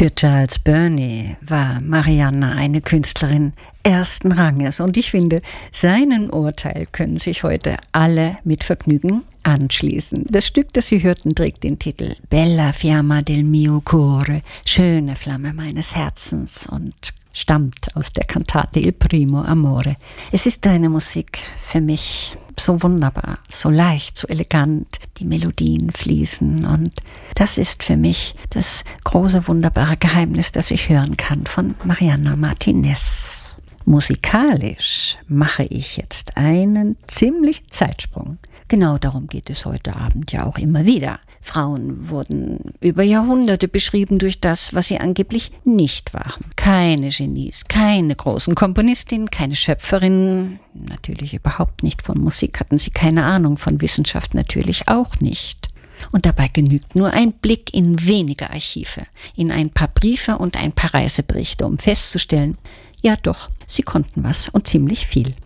Für Charles Burney war Marianna eine Künstlerin ersten Ranges und ich finde, seinen Urteil können sich heute alle mit Vergnügen anschließen. Das Stück, das Sie hörten, trägt den Titel Bella Fiamma del mio cuore, schöne Flamme meines Herzens, und stammt aus der Kantate Il primo amore. Es ist eine Musik für mich so wunderbar, so leicht, so elegant, die Melodien fließen, und das ist für mich das große, wunderbare Geheimnis, das ich hören kann von Marianna Martinez. Musikalisch mache ich jetzt einen ziemlichen Zeitsprung. Genau darum geht es heute Abend ja auch immer wieder. Frauen wurden über Jahrhunderte beschrieben durch das, was sie angeblich nicht waren. Keine Genies, keine großen Komponistinnen, keine Schöpferinnen, natürlich überhaupt nicht von Musik hatten sie keine Ahnung, von Wissenschaft natürlich auch nicht. Und dabei genügt nur ein Blick in wenige Archive, in ein paar Briefe und ein paar Reiseberichte, um festzustellen, ja doch, sie konnten was und ziemlich viel.